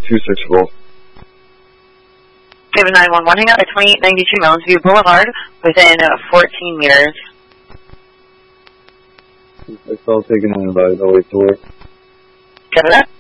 26 volt. David 911, hang out at 2892 Mounds View Boulevard within 14 meters. It's all taken in about the way to work. Get that?